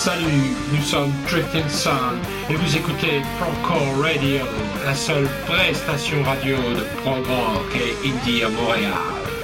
Salut, nous sommes Drifting Sun et vous écoutez Procore Radio, la seule vraie station radio de prog rock et indie à Montréal.